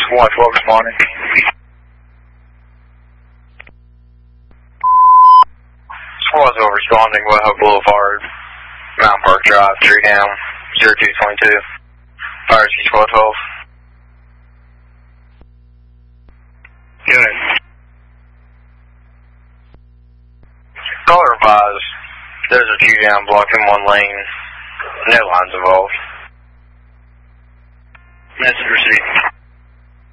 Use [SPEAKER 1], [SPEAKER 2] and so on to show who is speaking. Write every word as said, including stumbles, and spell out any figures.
[SPEAKER 1] one twelve responding. Squad twelve responding, Wet Hook Boulevard, Mountain Park Drive, three down, zero two twenty-two. Fire Ski Squad twelve.
[SPEAKER 2] Good.
[SPEAKER 1] Caller advised, there's a few down blocking one lane, no lines involved.
[SPEAKER 2] Message received.